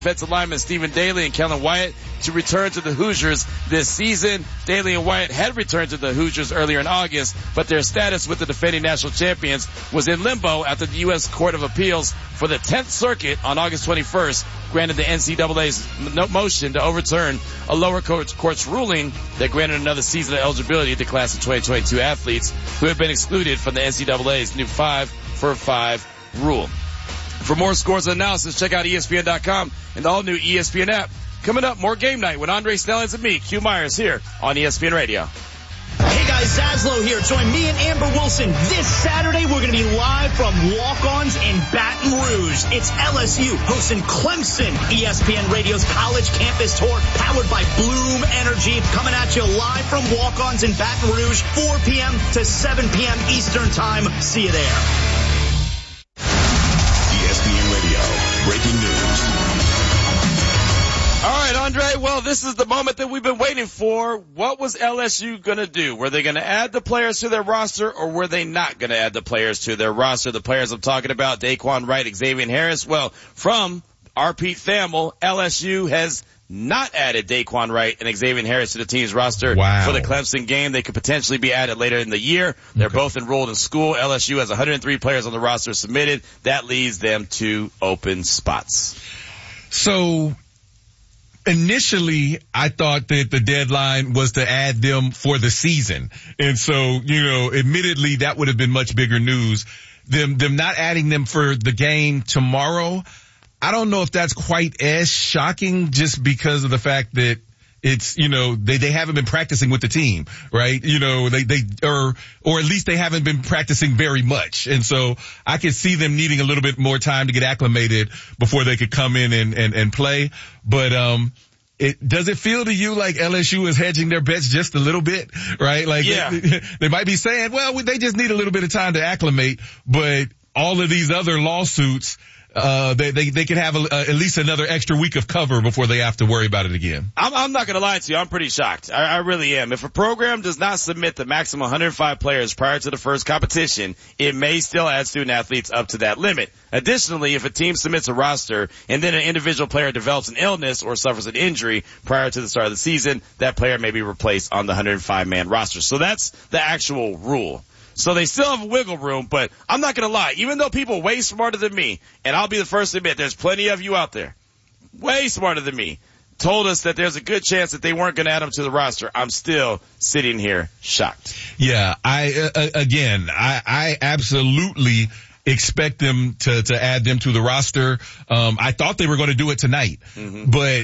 Defensive lineman Stephen Daly and Kellen Wyatt to return to the Hoosiers this season. Daly and Wyatt had returned to the Hoosiers earlier in August, but their status with the defending national champions was in limbo after the U.S. Court of Appeals for the 10th Circuit on August 21st granted the NCAA's motion to overturn a lower court's ruling that granted another season of eligibility to class of 2022 athletes who had been excluded from the NCAA's new 5-for-5 rule. For more scores and analysis, check out ESPN.com and the all-new ESPN app. Coming up, more Game Night with Andre Snellings and me, Q Myers, here on ESPN Radio. Hey guys, Zaslow here. Join me and Amber Wilson this Saturday. We're going to be live from Walk-Ons in Baton Rouge. It's LSU hosting Clemson. ESPN Radio's college campus tour powered by Bloom Energy. Coming at you live from Walk-Ons in Baton Rouge, 4 p.m. to 7 p.m. Eastern Time. See you there. ESPN Radio, breaking news. All right, Andre, well, this is the moment that we've been waiting for. What was LSU going to do? Were they going to add the players to their roster, or were they not going to add the players to their roster? The players I'm talking about, Daquan Wright, Xavier Harris. Well, from our Pete Thamel, LSU has not added Daquan Wright and Xavier Harris to the team's roster for the Clemson game. They could potentially be added later in the year. They're both enrolled in school. LSU has 103 players on the roster submitted. That leaves them 2 open spots. So initially, I thought that the deadline was to add them for the season. And so, admittedly, that would have been much bigger news. Them not adding them for the game tomorrow, I don't know if that's quite as shocking just because of the fact that it's, they haven't been practicing with the team, right? Or at least they haven't been practicing very much. And so I could see them needing a little bit more time to get acclimated before they could come in and play. But, does it feel to you like LSU is hedging their bets just a little bit, right? Like, yeah. They might be saying, well, they just need a little bit of time to acclimate, but all of these other lawsuits, they could have at least another extra week of cover before they have to worry about it again. I'm not going to lie to you. I'm pretty shocked. I really am. If a program does not submit the maximum 105 players prior to the first competition, it may still add student athletes up to that limit. Additionally, if a team submits a roster and then an individual player develops an illness or suffers an injury prior to the start of the season, that player may be replaced on the 105-man roster. So that's the actual rule. So they still have wiggle room, but I'm not going to lie. Even though people way smarter than me, and I'll be the first to admit there's plenty of you out there, way smarter than me, told us that there's a good chance that they weren't going to add them to the roster, I'm still sitting here shocked. Yeah, I absolutely expect them to add them to the roster. I thought they were going to do it tonight, but,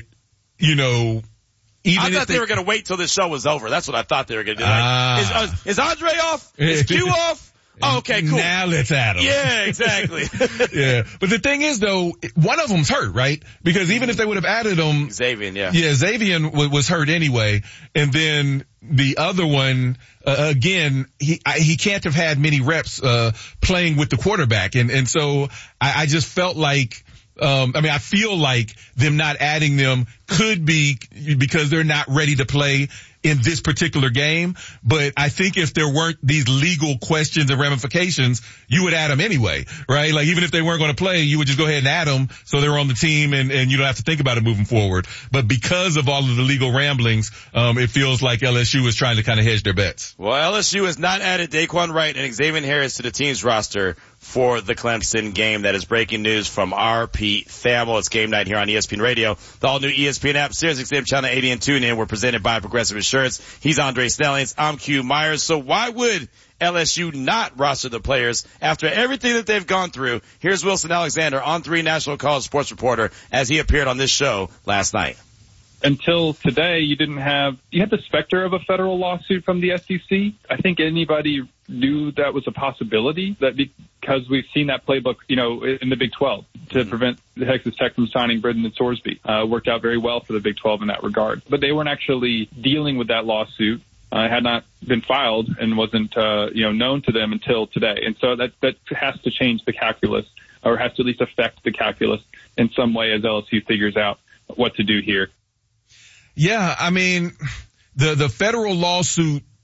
I thought they were going to wait till this show was over. That's what I thought they were going to do. Like, is Andre off? Is Q off? Oh, okay, cool. Now let's add them. Yeah, exactly. Yeah. But the thing is, though, one of them's hurt, right? Because even if they would have added them. Xavier, yeah. Yeah, Xavier was hurt anyway. And then the other one, again, he can't have had many reps, playing with the quarterback. And so I just felt like, I feel like them not adding them could be because they're not ready to play in this particular game. But I think if there weren't these legal questions and ramifications, you would add them anyway, right? Like even if they weren't going to play, you would just go ahead and add them so they're on the team and you don't have to think about it moving forward. But because of all of the legal ramblings, it feels like LSU is trying to kind of hedge their bets. Well, LSU has not added Daquan Wright and Xavier Harris to the team's roster for the Clemson game. That is breaking news from our Pete Thamel. It's Game Night here on ESPN Radio. The all-new ESPN app, Sirius XM Channel 80 and TuneIn. We're presented by Progressive Insurance. He's Andre Snellings. I'm Q Myers. So why would LSU not roster the players after everything that they've gone through? Here's Wilson Alexander, On3 National College sports reporter, as he appeared on this show last night. Until today, you had the specter of a federal lawsuit from the SEC. I think anybody knew that was a possibility, that because we've seen that playbook, in the Big 12 to prevent the Texas Tech from signing Britton and Sorsby. Worked out very well for the Big 12 in that regard. But they weren't actually dealing with that lawsuit. Had not been filed and wasn't, known to them until today. And so that has to change the calculus, or has to at least affect the calculus in some way as LSU figures out what to do here. Yeah, the federal lawsuit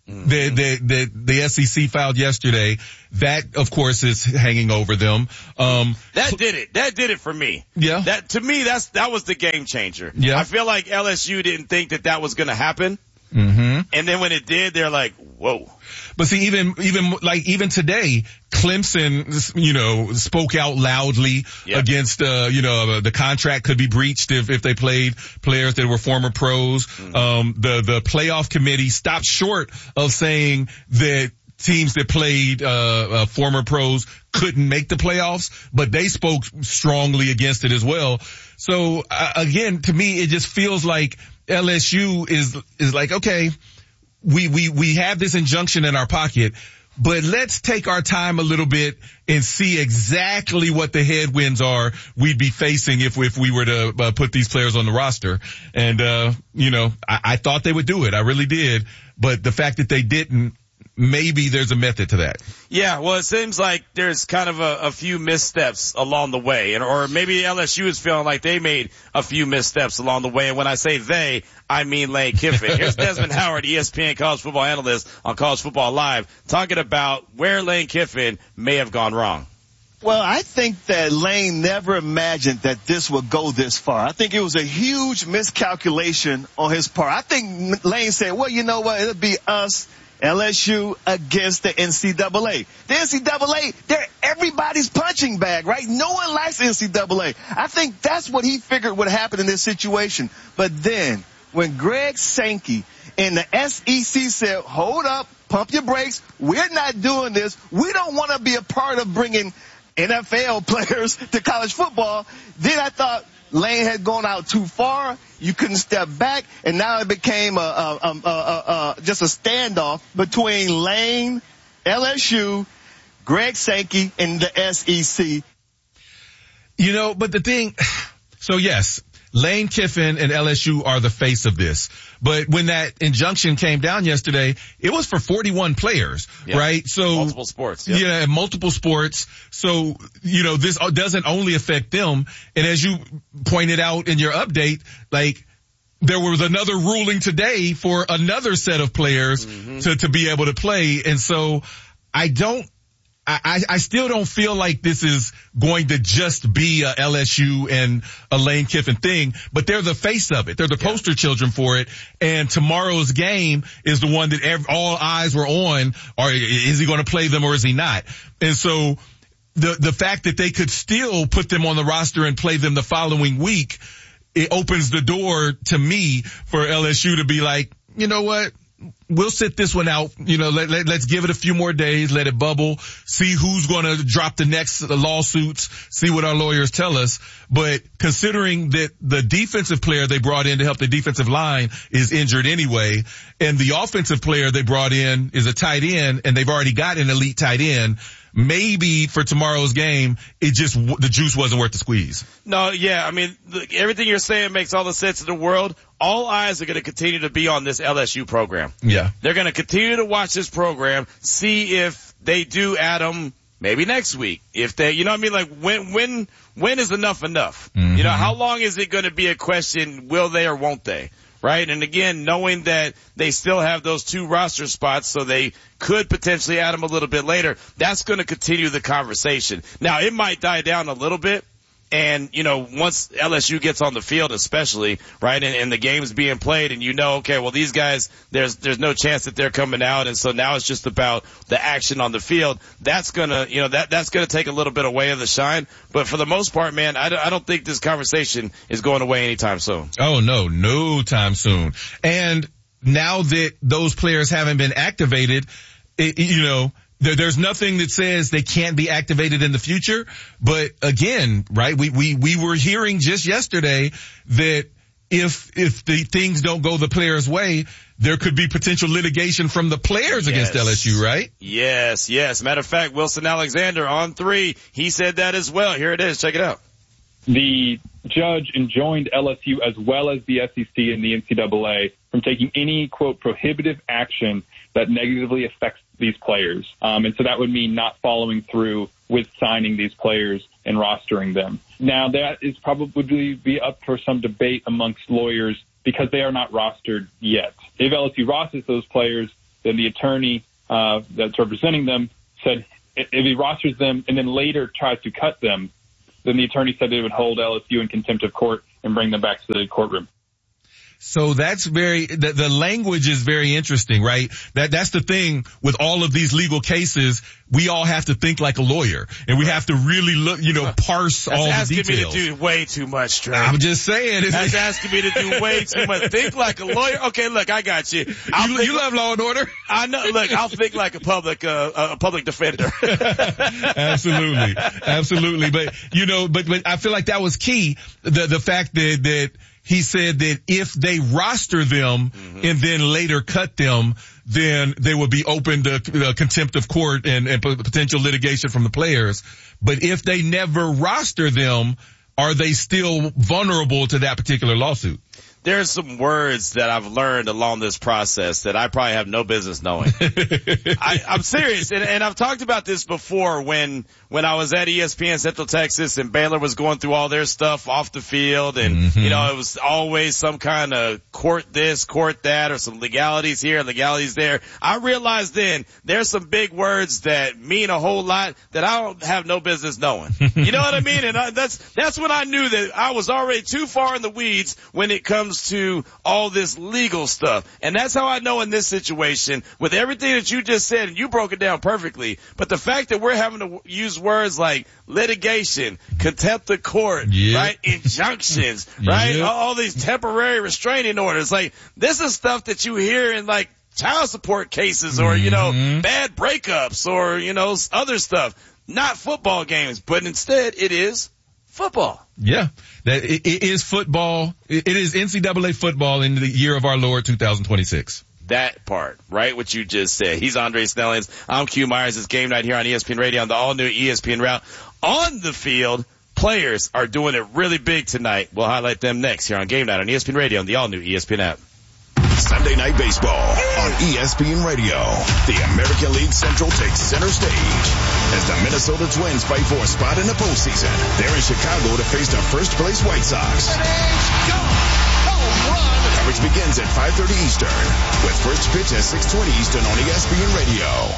the SEC filed yesterday. That, of course, is hanging over them. That did it. That did it for me. Yeah. To me, that was the game changer. Yeah. I feel like LSU didn't think that was going to happen. Mm-hmm. And then when it did, they're like, whoa. But see, even today, Clemson, spoke out loudly against, the contract could be breached if they played players that were former pros. The playoff committee stopped short of saying that teams that played, former pros couldn't make the playoffs, but they spoke strongly against it as well. So, again, to me, it just feels like LSU is like, okay, we have this injunction in our pocket, but let's take our time a little bit and see exactly what the headwinds are we'd be facing if we were to put these players on the roster. And, I thought they would do it. I really did. But the fact that they didn't, maybe there's a method to that. Yeah, well, it seems like there's kind of a few missteps along the way, or maybe LSU is feeling like they made a few missteps along the way. And when I say they, I mean Lane Kiffin. Here's Desmond Howard, ESPN college football analyst on College Football Live, talking about where Lane Kiffin may have gone wrong. Well, I think that Lane never imagined that this would go this far. I think it was a huge miscalculation on his part. I think Lane said, well, you know what, it'll be us, LSU, against the NCAA. The NCAA, they're everybody's punching bag, right? No one likes the NCAA. I think that's what he figured would happen in this situation. But then, when Greg Sankey and the SEC said, hold up, pump your brakes, we're not doing this, we don't want to be a part of bringing NFL players to college football, then I thought Lane had gone out too far. You couldn't step back, and now it became just a standoff between Lane, LSU, Greg Sankey, and the SEC. But the thing, so yes, Lane Kiffin and LSU are the face of this. But when that injunction came down yesterday, it was for 41 players, right? So multiple sports. Yeah, multiple sports. So, this doesn't only affect them. And as you pointed out in your update, like, there was another ruling today for another set of players to be able to play. And so I still don't feel like this is going to just be a LSU and a Lane Kiffin thing, but they're the face of it. They're the poster children for it. And tomorrow's game is the one that all eyes were on. Or is he going to play them or is he not? And so the fact that they could still put them on the roster and play them the following week, it opens the door to me for LSU to be like, you know what? We'll sit this one out. Let's give it a few more days, let it bubble, see who's going to drop the next lawsuits, see what our lawyers tell us. But considering that the defensive player they brought in to help the defensive line is injured anyway, and the offensive player they brought in is a tight end, and they've already got an elite tight end, maybe for tomorrow's game, the juice wasn't worth the squeeze. No, yeah, I mean, everything you're saying makes all the sense in the world. All eyes are going to continue to be on this LSU program. Yeah. They're going to continue to watch this program, see if they do add them maybe next week. If they, like when is enough enough? Mm-hmm. How long is it going to be a question, will they or won't they? Right? And again, knowing that they still have those 2 roster spots, so they could potentially add them a little bit later, that's going to continue the conversation. Now, it might die down a little bit. And, once LSU gets on the field, especially, right, and the game's being played, and okay, well, these guys, there's no chance that they're coming out, and so now it's just about the action on the field. That's gonna, that's gonna take a little bit away of the shine. But for the most part, man, I don't think this conversation is going away anytime soon. Oh, no time soon. And now that those players haven't been activated, there's nothing that says they can't be activated in the future. But again, right, we were hearing just yesterday that if the things don't go the players' way, there could be potential litigation from the players against LSU, right? Yes. Matter of fact, Wilson Alexander on 3, he said that as well. Here it is. Check it out. The judge enjoined LSU as well as the SEC and the NCAA from taking any, quote, prohibitive action that negatively affects these players. And so that would mean not following through with signing these players and rostering them. Now, that is probably be up for some debate amongst lawyers because they are not rostered yet. If LSU rosters those players, then the attorney that's representing them said if he rosters them and then later tries to cut them, then the attorney said they would hold LSU in contempt of court and bring them back to the courtroom. So that's the language is very interesting, right? That's the thing with all of these legal cases. We all have to think like a lawyer, and we have to really look, parse all the details. That's asking me to do way too much, Trey. I'm just saying. That's asking me to do way too much. Think like a lawyer. Okay, look, I got you. You love Law and Order? I know. Look, I'll think like a public defender. Absolutely. But I feel like that was key. The fact that he said that if they roster them and then later cut them, then they would be open to contempt of court and potential litigation from the players. But if they never roster them, are they still vulnerable to that particular lawsuit? There's some words that I've learned along this process that I probably have no business knowing. I'm serious. And I've talked about this before when I was at ESPN Central Texas and Baylor was going through all their stuff off the field and, it was always some kind of court this, court that, or some legalities here, legalities there. I realized then there's some big words that mean a whole lot that I don't have no business knowing. You know what I mean? And that's when I knew that I was already too far in the weeds when it comes to all this legal stuff. And that's how I know in this situation with everything that you just said, and you broke it down perfectly, but the fact that we're having to use words like litigation, contempt of court, right? Injunctions, right? All these temporary restraining orders. Like, this is stuff that you hear in like child support cases or, bad breakups or, other stuff. Not football games, but instead it is football. Yeah, that it is football. It is NCAA football in the year of our Lord 2026. That part, right? What you just said. He's Andre Snellings. I'm Q Myers. It's Game Night here on ESPN Radio on the all-new ESPN route. On the field, players are doing it really big tonight. We'll highlight them next here on Game Night on ESPN Radio on the all-new ESPN app. Sunday Night Baseball on ESPN Radio. The American League Central takes center stage as the Minnesota Twins fight for a spot in the postseason. They're in Chicago to face the first-place White Sox. Coverage begins at 5:30 Eastern with first pitch at 6:20 Eastern on ESPN Radio.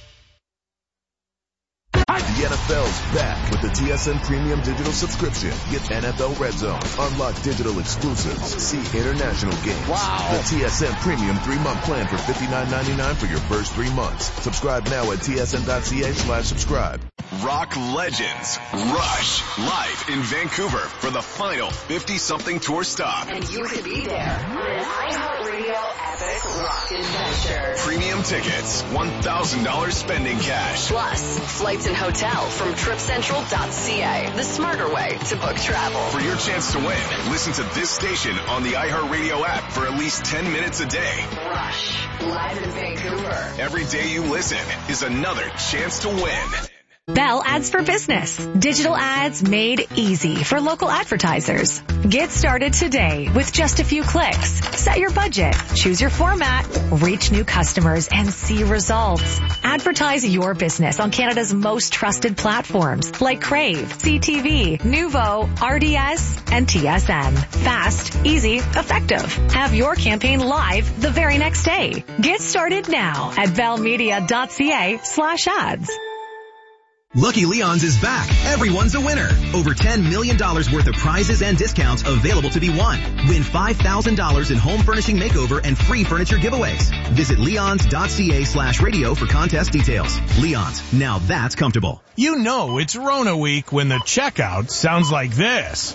The NFL's back with the TSN Premium Digital Subscription. Get NFL Red Zone, unlock digital exclusives, see international games. Wow. The TSN Premium 3-month plan for $59.99 for your first 3 months. Subscribe now at tsn.ca/subscribe. Rock legends Rush live in Vancouver for the final 50-something tour stop. And you could be there on an iHeartRadio Epic Rock Adventure. Premium tickets, $1,000 spending cash. Plus, flights and hotel from TripCentral.ca. The smarter way to book travel. For your chance to win, listen to this station on the iHeartRadio app for at least 10 minutes a day. Rush, live in Vancouver. Every day you listen is another chance to win. Bell Ads for Business. Digital ads made easy for local advertisers. Get started today with just a few clicks. Set your budget, choose your format, reach new customers, and see results. Advertise your business on Canada's most trusted platforms like Crave, CTV, Nuvo, RDS, and TSN. Fast, easy, effective. Have your campaign live the very next day. Get started now at bellmedia.ca/ads. Lucky Leon's is back. Everyone's a winner. Over $10 million worth of prizes and discounts available to be won. Win $5,000 in home furnishing makeover and free furniture giveaways. Visit leons.ca/radio for contest details. Leon's, now that's comfortable. You know it's Rona week when the checkout sounds like this.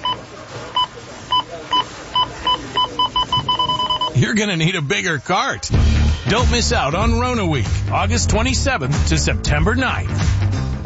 You're gonna need a bigger cart. Don't miss out on Rona week, August 27th to September 9th.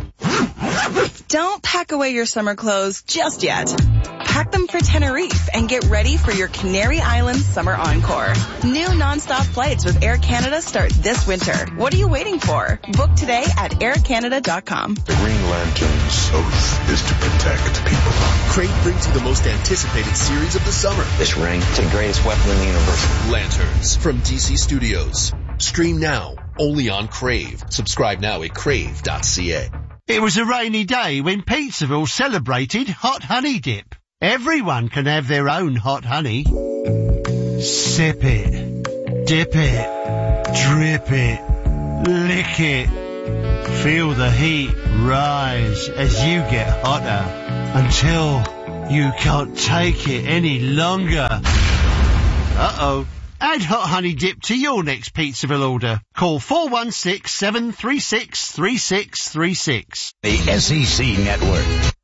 Don't pack away your summer clothes just yet. Pack them for Tenerife and get ready for your Canary Islands Summer Encore. New nonstop flights with Air Canada start this winter. What are you waiting for? Book today at aircanada.com. The Green Lantern's oath is to protect people. Crave brings you the most anticipated series of the summer. This ring is the greatest weapon in the universe. Lanterns from DC Studios. Stream now, only on Crave. Subscribe now at crave.ca. It was a rainy day when Pizzaville celebrated Hot Honey Dip. Everyone can have their own hot honey. Sip it. Dip it. Drip it. Lick it. Feel the heat rise as you get hotter until you can't take it any longer. Uh-oh. Add hot honey dip to your next Pizzaville order. Call 416-736-3636. The SEC Network.